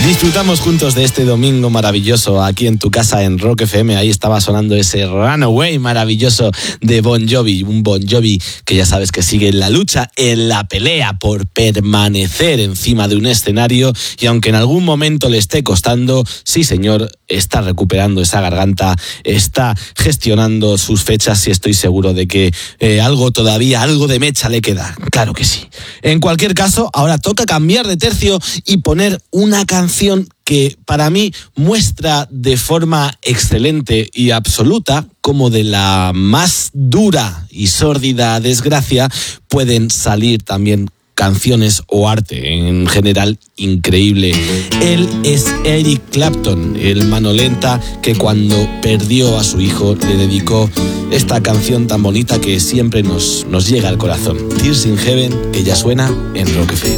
Disfrutamos juntos de este domingo maravilloso aquí en tu casa en Rock FM. Ahí estaba sonando ese Runaway maravilloso de Bon Jovi. Un Bon Jovi que ya sabes que sigue en la lucha, en la pelea por permanecer encima de un escenario, y aunque en algún momento le esté costando, sí señor, está recuperando esa garganta, está gestionando sus fechas y estoy seguro de que algo de mecha le queda. Claro que sí. En cualquier caso, ahora toca cambiar de tercio y poner una canción que para mí muestra de forma excelente y absoluta cómo de la más dura y sórdida desgracia pueden salir también canciones o arte en general increíble. Él es Eric Clapton, el mano lenta que cuando perdió a su hijo le dedicó esta canción tan bonita que siempre nos llega al corazón. Tears in Heaven, que ya suena en Rock FM.